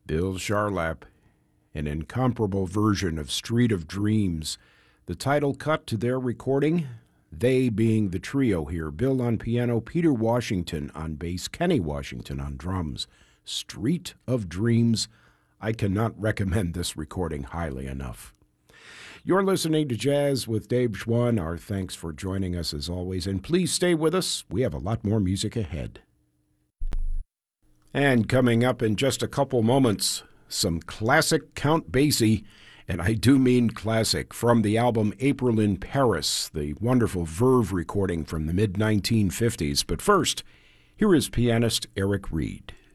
Bill Charlap, an incomparable version of Street of Dreams. The title cut to their recording, they being the trio here, Bill on piano, Peter Washington on bass, Kenny Washington on drums. Street of Dreams. I cannot recommend this recording highly enough. You're listening to Jazz with Dave Schwann. Our thanks for joining us as always, and please stay with us. We have a lot more music ahead. And coming up in just a couple moments, some classic Count Basie, and I do mean classic, from the album April in Paris, the wonderful Verve recording from the mid-1950s. But first, here is pianist Eric Reed.